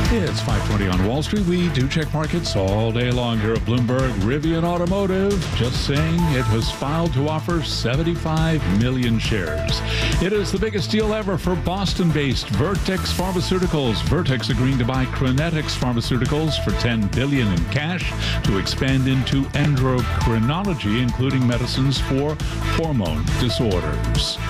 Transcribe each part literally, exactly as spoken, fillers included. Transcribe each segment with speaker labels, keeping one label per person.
Speaker 1: It's five twenty on Wall Street. We do check markets all day long here at Bloomberg. Rivian Automotive just saying it has filed to offer seventy-five million shares. It is the biggest deal ever for Boston-based Vertex Pharmaceuticals. Vertex agreeing to buy Crinetics Pharmaceuticals for ten billion dollars in cash to expand into endocrinology, including medicines for hormone disorders.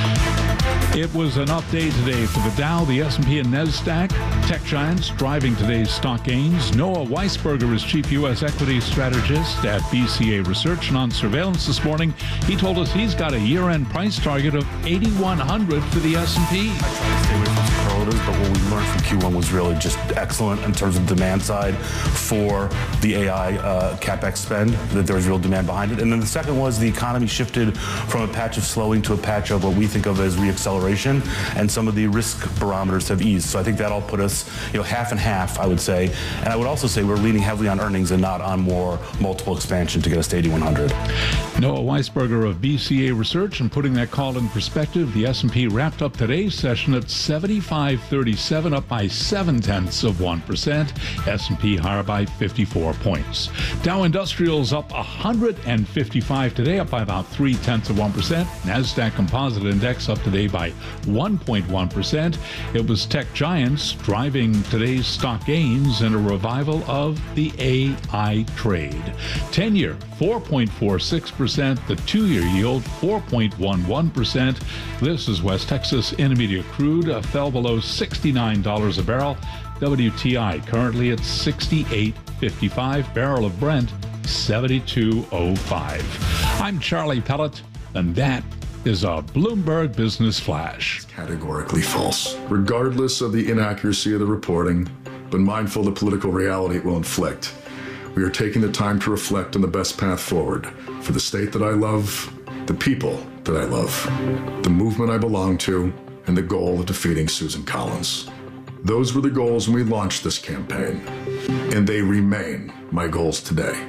Speaker 1: It was an up day today for the Dow, the S and P, and NASDAQ. Tech giants driving today's stock gains. Noah Weisberger is chief U S equity strategist at B C A Research, and on surveillance this morning, he told us he's got a year-end price target of eighty-one hundred for the S and P.
Speaker 2: I try to stay away from superlatives, but what we learned from Q one was really just excellent in terms of demand side for the A I uh, CapEx spend, that there was real demand behind it. And then the second was the economy shifted from a patch of slowing to a patch of what we think of as reacceleration, and some of the risk barometers have eased. So I think that all put us, you know, half and half, I would say. And I would also say we're leaning heavily on earnings and not on more multiple expansion to get us to eighty-one hundred.
Speaker 1: Noah Weisberger of B C A Research, and putting that call in perspective, the S and P wrapped up today's session at seventy-five thirty-seven, up by seven tenths of one percent. S and P higher by fifty-four points. Dow Industrials up one hundred fifty-five today, up by about three tenths of one percent. NASDAQ Composite Index up today by one point one percent. It was tech giants driving today's stock gains and a revival of the A I trade. ten-year, four point four six percent. The two-year yield, four point one one percent. This is West Texas Intermediate Crude, uh, fell below sixty-nine dollars a barrel. W T I currently at sixty-eight fifty-five. Barrel of Brent, seventy-two oh five. I'm Charlie Pellet, and that is a Bloomberg Business Flash.
Speaker 3: Categorically false. Regardless of the inaccuracy of the reporting, but mindful of the political reality it will inflict, we are taking the time to reflect on the best path forward for the state that I love, the people that I love, the movement I belong to, and the goal of defeating Susan Collins. Those were the goals when we launched this campaign, and they remain my goals today.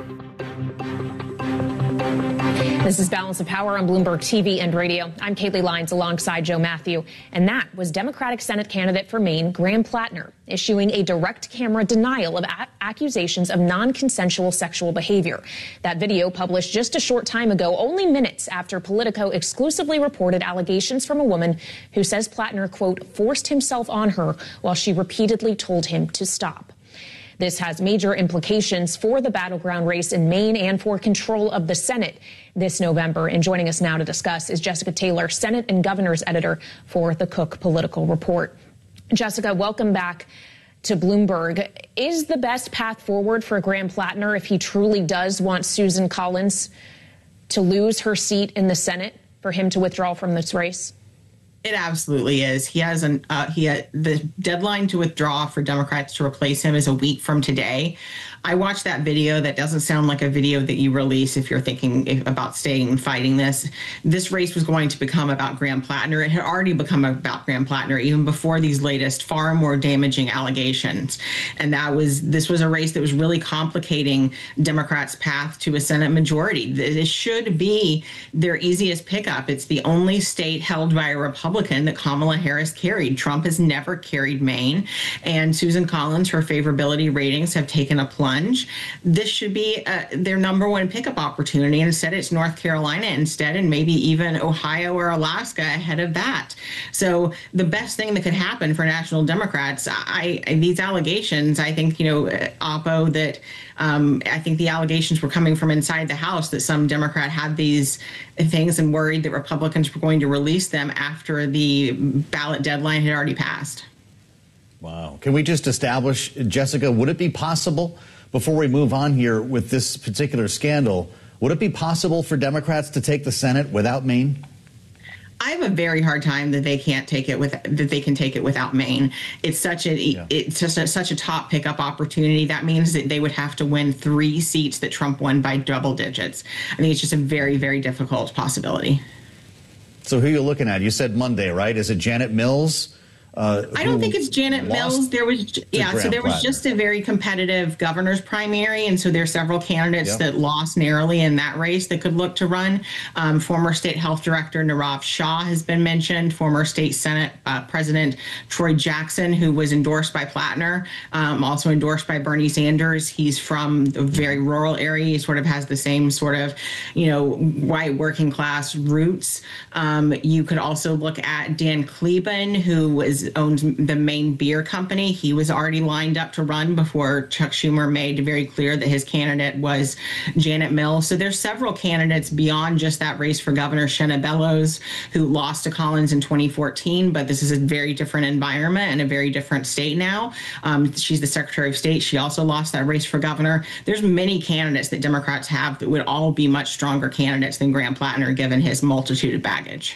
Speaker 4: This is Balance of Power on Bloomberg T V and radio. I'm Kaylee Lyons alongside Joe Matthew. And that was Democratic Senate candidate for Maine, Graham Plattner, issuing a direct camera denial of a- accusations of non-consensual sexual behavior. That video, published just a short time ago, only minutes after Politico exclusively reported allegations from a woman who says Plattner, quote, forced himself on her while she repeatedly told him to stop. This has major implications for the battleground race in Maine and for control of the Senate this November. And joining us now to discuss is Jessica Taylor, Senate and Governor's editor for the Cook Political Report. Jessica, welcome back to Bloomberg. Is the best path forward for Graham Plattner, if he truly does want Susan Collins to lose her seat in the Senate, for him to withdraw from this race?
Speaker 5: It absolutely is. He has an uh, he had, the deadline to withdraw for Democrats to replace him is a week from today. I watched that video. That doesn't sound like a video that you release if you're thinking about staying and fighting this. This race was going to become about Graham Plattner. It had already become about Graham Plattner even before these latest, far more damaging allegations. And that was this was a race that was really complicating Democrats' path to a Senate majority. This should be their easiest pickup. It's the only state held by a Republican that Kamala Harris carried. Trump has never carried Maine, and Susan Collins, her favorability ratings have taken a plunge. This should be uh, their number one pickup opportunity. And instead, it's North Carolina instead, and maybe even Ohio or Alaska ahead of that. So the best thing that could happen for national Democrats, I, I these allegations, I think, you know, Oppo, that um, I think the allegations were coming from inside the House, that some Democrat had these things and worried that Republicans were going to release them after the ballot deadline had already passed.
Speaker 6: Wow. Can we just establish, Jessica, would it be possible, before we move on here with this particular scandal, would it be possible for Democrats to take the Senate without Maine?
Speaker 5: I have a very hard time that they can't take it with that they can take it without Maine. It's such a yeah. it's just a, such a top pickup opportunity. That means that they would have to win three seats that Trump won by double digits. I think it's just a very, very difficult possibility.
Speaker 6: So who are you looking at? You said Monday, right? Is it Janet Mills Uh,
Speaker 5: I don't think it's Janet Mills. There was, yeah, so there was
Speaker 6: Plattner.
Speaker 5: just a very competitive governor's primary, and so there are several candidates
Speaker 6: Yep.
Speaker 5: that lost narrowly in that race that could look to run. Um, former state health director Nirav Shah has been mentioned. Former state Senate uh, President Troy Jackson, who was endorsed by Plattner, um, also endorsed by Bernie Sanders. He's from a very rural area. He sort of has the same sort of, you know, white working class roots. Um, you could also look at Dan Kleben, who was owns the Maine Beer Company. He was already lined up to run before Chuck Schumer made very clear that his candidate was Janet Mills. So there's several candidates beyond just that race for governor. Shenna Bellows, who lost to Collins in twenty fourteen, but this is a very different environment and a very different state now. Um, she's the Secretary of State. She also lost that race for governor. There's many candidates that Democrats have that would all be much stronger candidates than Graham Plattner, given his multitude of baggage.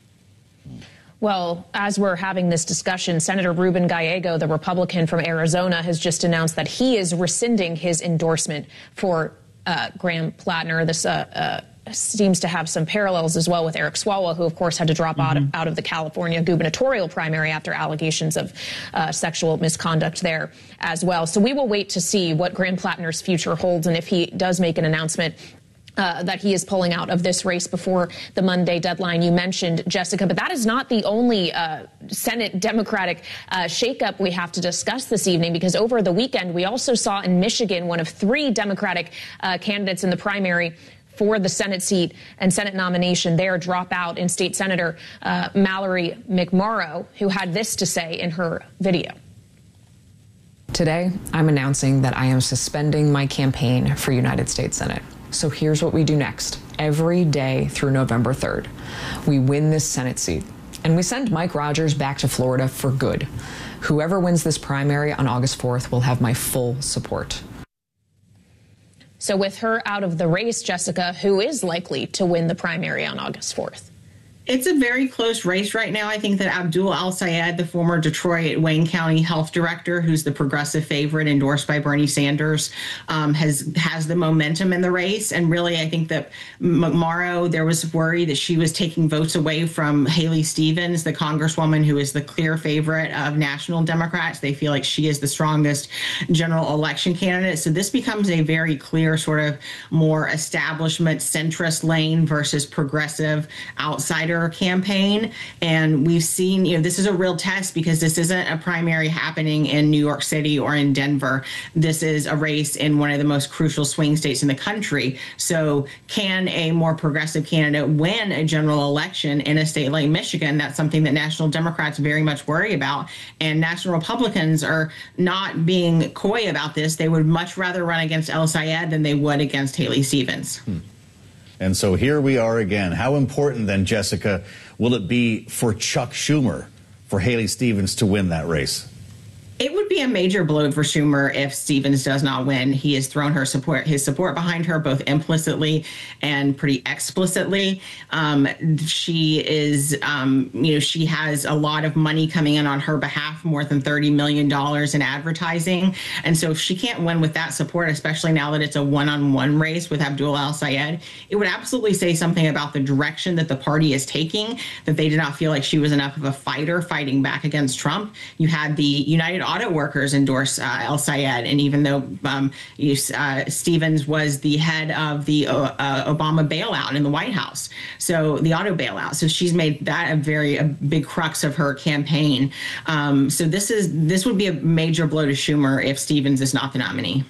Speaker 4: Well, as we're having this discussion, Senator Ruben Gallego, the Republican from Arizona, has just announced that he is rescinding his endorsement for uh, Graham Plattner. This uh, uh, seems to have some parallels as well with Eric Swalwell, who, of course, had to drop mm-hmm. out, of, out of the California gubernatorial primary after allegations of uh, sexual misconduct there as well. So we will wait to see what Graham Plattner's future holds, and if he does make an announcement Uh, that he is pulling out of this race before the Monday deadline you mentioned, Jessica. But that is not the only uh, Senate Democratic uh, shakeup we have to discuss this evening, because over the weekend we also saw in Michigan one of three Democratic uh, candidates in the primary for the Senate seat and Senate nomination there drop out in State Senator uh, Mallory McMorrow, who had this to say in her video.
Speaker 7: Today, I'm announcing that I am suspending my campaign for United States Senate. So here's what we do next. Every day through November third, we win this Senate seat, and we send Mike Rogers back to Florida for good. Whoever wins this primary on August fourth will have my full support.
Speaker 4: So with her out of the race, Jessica, who is likely to win the primary on August fourth?
Speaker 5: It's a very close race right now. I think that Abdul El-Sayed, the former Detroit Wayne County health director, who's the progressive favorite endorsed by Bernie Sanders, um, has has the momentum in the race. And really, I think that McMorrow, there was worry that she was taking votes away from Haley Stevens, the congresswoman who is the clear favorite of national Democrats. They feel like she is the strongest general election candidate. So this becomes a very clear sort of more establishment centrist lane versus progressive outsider campaign. And we've seen, you know, this is a real test because this isn't a primary happening in New York City or in Denver. This is a race in one of the most crucial swing states in the country. So can a more progressive candidate win a general election in a state like Michigan? That's something that national Democrats very much worry about. And national Republicans are not being coy about this. They would much rather run against El-Sayed than they would against Haley Stevens.
Speaker 6: Hmm. And so here we are again. How important then, Jessica, will it be for Chuck Schumer, for Haley Stevens to win that race?
Speaker 5: It would be a major blow for Schumer if Stevens does not win. He has thrown her support, his support behind her, both implicitly and pretty explicitly. Um, she is, um, you know, she has a lot of money coming in on her behalf, more than thirty million dollars in advertising. And so if she can't win with that support, especially now that it's a one-on-one race with Abdul El-Sayed, it would absolutely say something about the direction that the party is taking, that they did not feel like she was enough of a fighter fighting back against Trump. You had the United Auto Workers endorse uh, El-Sayed, and even though um, you, uh, Stevens was the head of the uh, uh, Obama bailout in the White House, so the auto bailout, so she's made that a very a big crux of her campaign. Um, so this is this would be a major blow to Schumer if Stevens is not the nominee.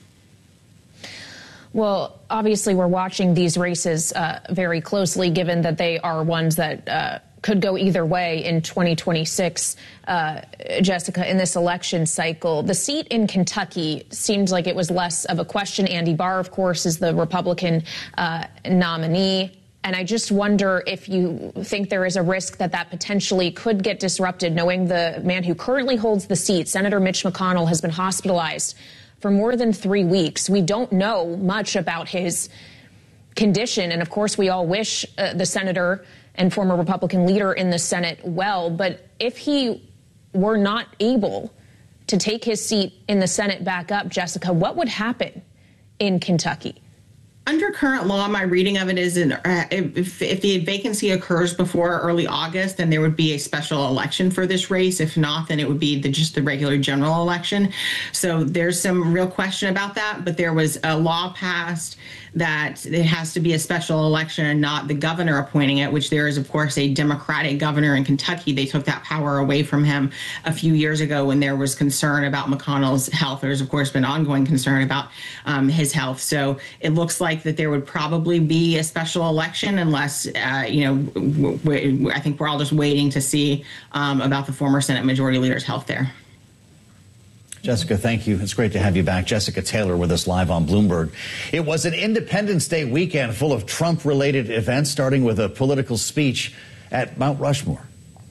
Speaker 4: Well, obviously, we're watching these races uh, very closely, given that they are ones that uh, could go either way in twenty twenty-six, uh, Jessica, in this election cycle. The seat in Kentucky seemed like it was less of a question. Andy Barr, of course, is the Republican uh, nominee. And I just wonder if you think there is a risk that that potentially could get disrupted, knowing the man who currently holds the seat, Senator Mitch McConnell, has been hospitalized for more than three weeks. We don't know much about his condition. And of course, we all wish uh, the senator and former Republican leader in the Senate well. But if he were not able to take his seat in the Senate back up, Jessica, what would happen in Kentucky?
Speaker 5: Under current law, my reading of it is in, uh, if, if the vacancy occurs before early August, then there would be a special election for this race. If not, then it would be the, just the regular general election. So there's some real question about that. But there was a law passed that it has to be a special election and not the governor appointing it, which there is, of course, a Democratic governor in Kentucky. They took that power away from him a few years ago when there was concern about McConnell's health. There's, of course, been ongoing concern about um, his health. So it looks like that there would probably be a special election unless, uh, you know, w- w- I think we're all just waiting to see um, about the former Senate Majority Leader's health there.
Speaker 6: Jessica, thank you. It's great to have you back. Jessica Taylor with us live on Bloomberg. It was an Independence Day weekend full of Trump-related events, starting with a political speech at Mount Rushmore.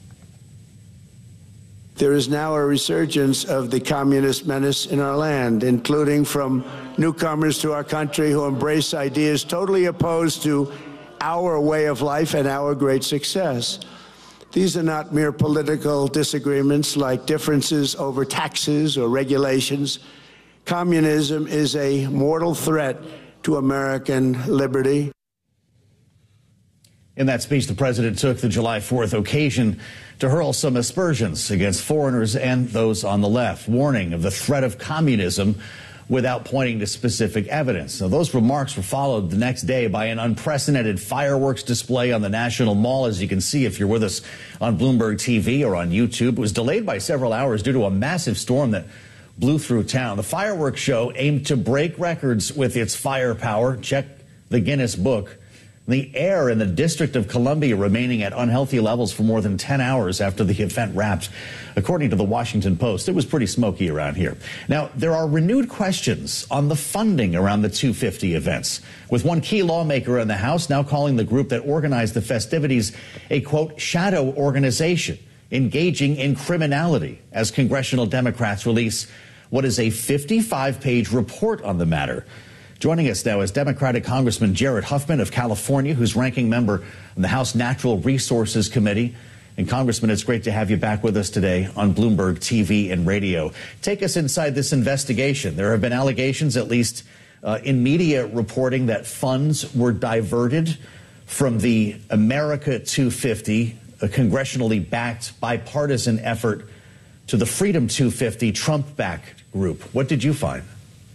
Speaker 8: There is now a resurgence of the communist menace in our land, including from newcomers to our country who embrace ideas totally opposed to our way of life and our great success. These are not mere political disagreements like differences over taxes or regulations. Communism is a mortal threat to American liberty.
Speaker 6: In that speech, the president took the July fourth occasion to hurl some aspersions against foreigners and those on the left, warning of the threat of communism without pointing to specific evidence. Now, those remarks were followed the next day by an unprecedented fireworks display on the National Mall, as you can see if you're with us on Bloomberg T V or on YouTube. It was delayed by several hours due to a massive storm that blew through town. The fireworks show aimed to break records with its firepower. Check the Guinness Book. The air in the District of Columbia remaining at unhealthy levels for more than ten hours after the event wrapped. According to the Washington Post, it was pretty smoky around here. Now, there are renewed questions on the funding around the two fifty events, with one key lawmaker in the House now calling the group that organized the festivities a, quote, shadow organization engaging in criminality, as congressional Democrats release what is a fifty-five page report on the matter. Joining us now is Democratic Congressman Jared Huffman of California, who's ranking member on the House Natural Resources Committee. And Congressman, it's great to have you back with us today on Bloomberg T V and radio. Take us inside this investigation. There have been allegations, at least uh, in media reporting, that funds were diverted from the America two fifty, a congressionally backed bipartisan effort, to the Freedom two fifty Trump-backed group. What did you find?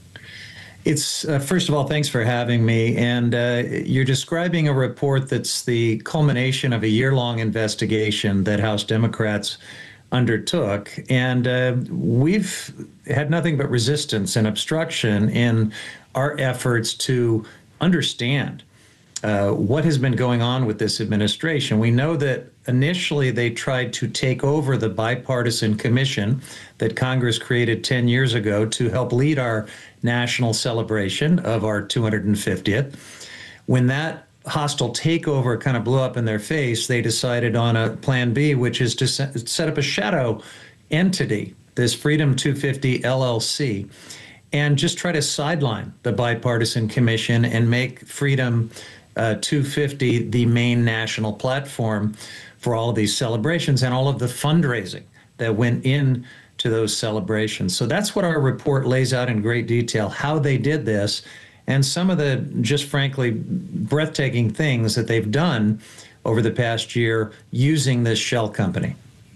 Speaker 9: It's uh, first of all, thanks for having me. And uh, you're describing a report that's the culmination of a year-long investigation that House Democrats undertook. And uh, we've had nothing but resistance and obstruction in our efforts to understand uh, what has been going on with this administration. We know that initially they tried to take over the bipartisan commission that Congress created ten years ago to help lead our national celebration of our two hundred fiftieth. When that hostile takeover kind of blew up in their face, they decided on a plan B, which is to set up a shadow entity, this Freedom two fifty L L C, and just try to sideline the bipartisan commission and make Freedom uh, two fifty the main national platform for all of these celebrations and all of the fundraising that went in to those celebrations. So that's what our report lays out in great detail, how they did this, and some of the just frankly breathtaking things that they've done over the past year using this shell company.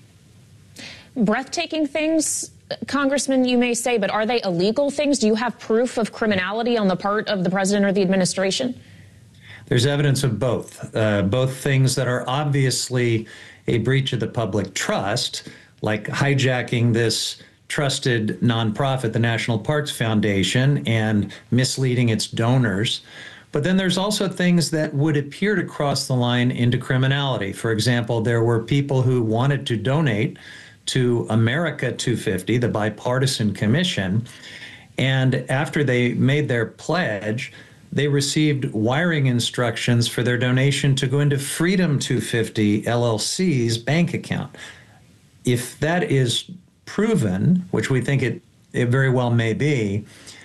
Speaker 4: Breathtaking things, Congressman, you may say, but are they illegal things? Do you have proof of criminality on the part of the president or the administration?
Speaker 9: There's evidence of both, uh, both things that are obviously a breach of the public trust, like hijacking this trusted nonprofit, the National Parks Foundation, and misleading its donors. But then there's also things that would appear to cross the line into criminality. For example, there were people who wanted to donate to America two fifty, the bipartisan commission, and after they made their pledge, they received wiring instructions for their donation to go into Freedom two fifty L L C's bank account. If that is proven, which we think it, it very well may be,